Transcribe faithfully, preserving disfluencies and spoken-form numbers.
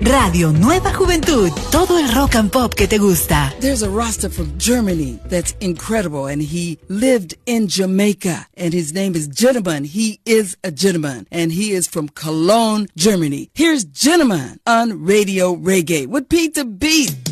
Radio Nueva Juventud. Todo el rock and pop que te gusta. There's a Rasta from Germany that's incredible, and he lived in Jamaica, and his name is Gentleman. He is a gentleman, and he is from Cologne, Germany. Here's Gentleman on Radio Reggae with Pete the Beat.